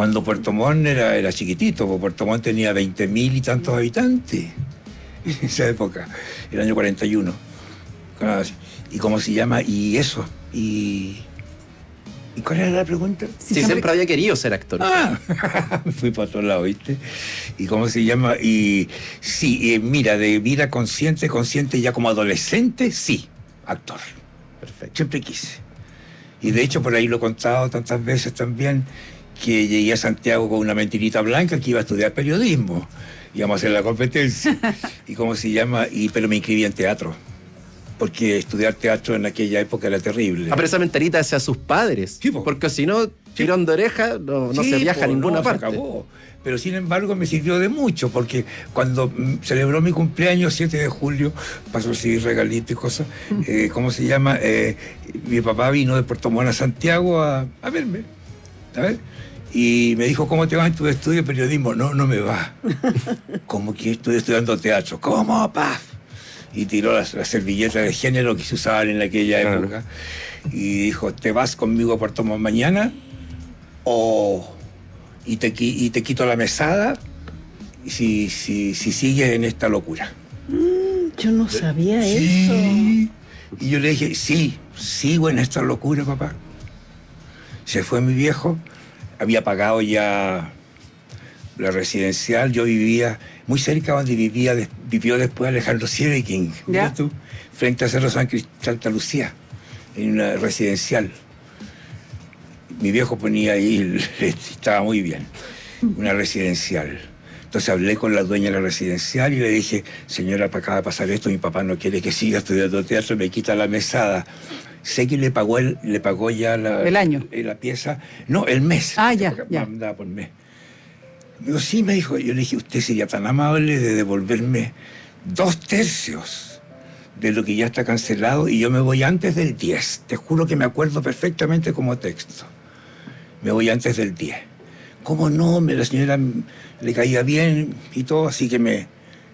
cuando Puerto Montt era chiquitito, porque Puerto Montt tenía 20.000 y tantos habitantes en esa época, el año 41. ¿Y cómo se llama? Y eso. ¿Y cuál era la pregunta? Sí, siempre había querido ser actor. Me fui para otro lado, ¿viste? ¿Y cómo se llama? Y sí, mira, de vida consciente ya como adolescente, sí, actor. Perfecto. Siempre quise. Y de hecho, por ahí lo he contado tantas veces también, que llegué a Santiago con una mentirita blanca que iba a estudiar periodismo. Íbamos a hacer la competencia. ¿Y cómo se llama? Pero me inscribí en teatro. Porque estudiar teatro en aquella época era terrible. Pero esa mentalidad hacia sus padres. Sí, porque si no, tirón de oreja, no se viaja a ninguna parte. Se acabó. Pero sin embargo me sirvió de mucho, porque cuando celebró mi cumpleaños, 7 de julio, pasó así regalito y cosas, ¿cómo se llama? Mi papá vino de Puerto Montt a Santiago a verme, a ver, y me dijo, ¿cómo te vas en tu estudio de periodismo? No me va. ¿Cómo que estoy estudiando teatro? ¿Cómo, paf? Y tiró las servilletas de género que se usaban en aquella época, y dijo, ¿te vas conmigo a Puerto Montt mañana? Y te quito la mesada si sigues en esta locura. Yo no sabía eso. Y yo le dije, sí, sigo en esta locura, papá. Se fue mi viejo, había pagado ya la residencial, yo vivía muy cerca donde vivió después Alejandro Sieveking, ¿ya? Tú, frente a Cerro Santa Lucía, en una residencial. Mi viejo ponía ahí, estaba muy bien, una residencial. Entonces hablé con la dueña de la residencial y le dije, señora, acaba de pasar esto, mi papá no quiere que siga estudiando teatro, me quita la mesada. Sé que le pagó ya el año. La pieza, no, el mes. Ya. Andaba por mes. Me dijo, sí, me dijo. Yo le dije, usted sería tan amable de devolverme 2/3 de lo que ya está cancelado y yo me voy antes del 10. Te juro que me acuerdo perfectamente como texto. Me voy antes del 10. ¿Cómo no? La señora le caía bien y todo, así que me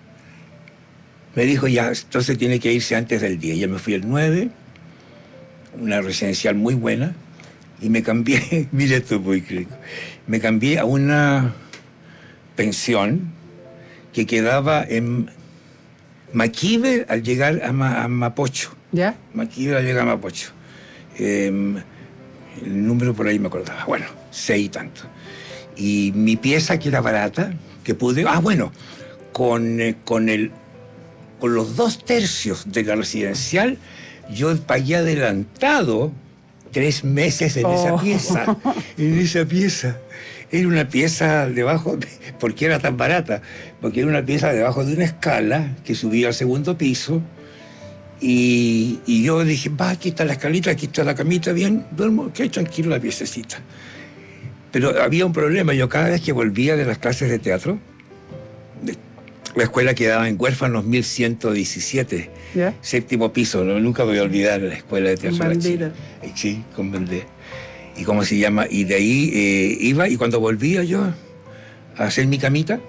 dijo, ya, entonces tiene que irse antes del 10. Yo me fui el 9, una residencial muy buena, y me cambié, mire esto muy crítico, me cambié a una pensión que quedaba en Maquiver al llegar a Mapocho. ¿Ya? Maquiver al llegar a Mapocho. El número por ahí me acordaba. Bueno, 6 y tanto. Y mi pieza, que era barata, que pude... con los 2/3 de la residencial, yo pagué adelantado 3 meses en esa pieza. En esa pieza. Era una pieza debajo, ¿por qué era tan barata? Porque era una pieza debajo de una escala que subía al segundo piso. Y yo dije, aquí está la escalita, aquí está la camita, bien, duermo, ok, tranquilo, la piececita. Pero había un problema, yo cada vez que volvía de las clases de teatro, la escuela quedaba en Huérfanos 1117, ¿ya? 7º piso, nunca voy a olvidar la escuela de teatro de la China. Sí, con Bandera. ¿Y cómo se llama? Y de ahí iba, y cuando volvía yo a hacer mi camita,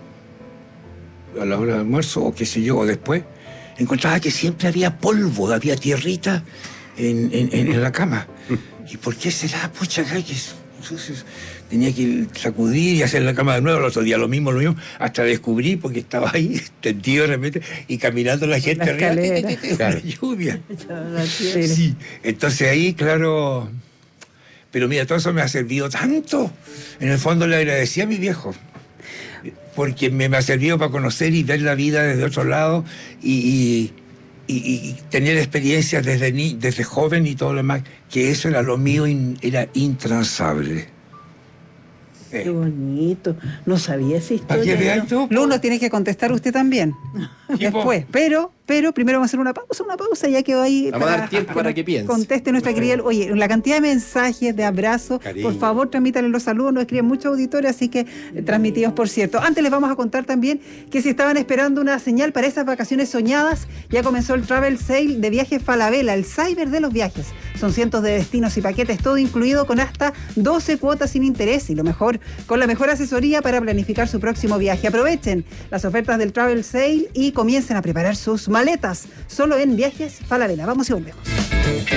a la hora de almuerzo, o qué sé yo, o después, encontraba que siempre había polvo, había tierrita en la cama. ¿Y por qué será? Pucha, que tenía que sacudir y hacer la cama de nuevo. El otro día lo mismo, hasta descubrí, porque estaba ahí tendido de repente y caminando la gente arriba, la lluvia. Sí. Entonces ahí, claro... Pero mira, todo eso me ha servido tanto. En el fondo le agradecí a mi viejo, porque me ha servido para conocer y ver la vida desde otro lado y tener experiencias desde joven y todo lo demás, que eso era lo mío, era intransable. Qué bonito. No sabía esa historia. ¿Para qué veas tú? Luno, tiene que contestar usted también. Después. Pero primero vamos a hacer una pausa, ya quedó ahí. Vamos a dar tiempo para que piense. Conteste nuestra querida. Oye, la cantidad de mensajes, de abrazos, cariño. Por favor, transmítanle los saludos, nos escriben muchos auditores, así que transmitidos, por cierto. Antes les vamos a contar también que si estaban esperando una señal para esas vacaciones soñadas, ya comenzó el Travel Sale de Viajes Falabella, el cyber de los viajes. Son cientos de destinos y paquetes, todo incluido con hasta 12 cuotas sin interés y lo mejor, con la mejor asesoría para planificar su próximo viaje. Aprovechen las ofertas del Travel Sale y comiencen a preparar sus maletas, solo en Viajes Falabella. Vamos y volvemos.